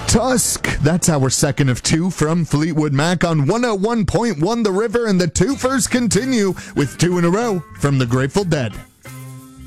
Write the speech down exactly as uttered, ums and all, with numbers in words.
Tusk. That's our second of two from Fleetwood Mac on one oh one point one The River, and the twofers continue with two in a row from the Grateful Dead.